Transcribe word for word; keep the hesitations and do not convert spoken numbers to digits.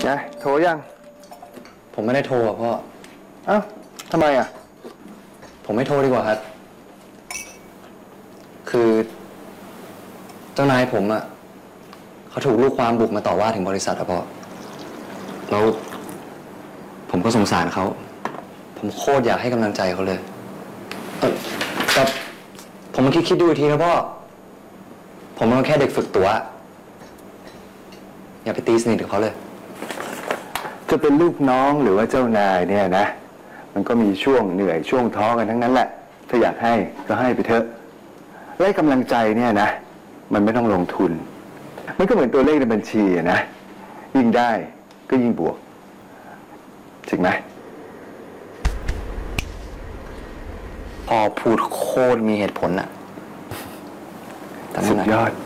ไงโทรยังผมไม่ได้โทรอ่ะพ่อเอ้าทำไมอ่ะผมไม่โทรดีกว่าครับคือเจ้านายผมอ่ะเขาถูกลูกความบุกมาต่อว่าถึงบริษัทอะพ่อแล้วผมก็สงสารเขาผมโคตรอยากให้กำลังใจเขาเลยเออแต่ผมมาคิดคิดดูอีกทีนะพ่อผมมันแค่เด็กฝึกตัวอย่าไปตีสนิทกับเขาเลยจะเป็นลูกน้องหรือว่าเจ้านายเนี่ยนะมันก็มีช่วงเหนื่อยช่วงท้อกันทั้งนั้นแหละถ้าอยากให้ก็ให้ไปเถอะและกำลังใจเนี่ยนะมันไม่ต้องลงทุนมันก็เหมือนตัวเลขในบัญชีนะยิ่งได้ก็ยิ่งบวกจริงไหมพ่อพูดโคตรมีเหตุผลอะสุดยอด